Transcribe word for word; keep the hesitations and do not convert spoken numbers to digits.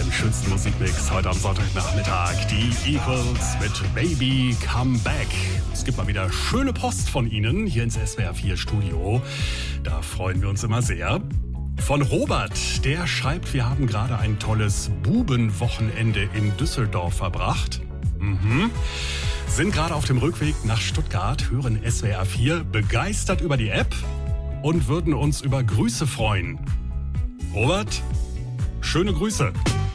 im schönsten Musikmix heute am Sonntagnachmittag. Die Eagles mit Baby Come Back. Es gibt mal wieder schöne Post von Ihnen hier ins S W R vier Studio. Da freuen wir uns immer sehr. Von Robert, der schreibt, wir haben gerade ein tolles Bubenwochenende in Düsseldorf verbracht. Mhm. Sind gerade auf dem Rückweg nach Stuttgart, hören S W R vier, begeistert über die App und würden uns über Grüße freuen. Robert, schöne Grüße.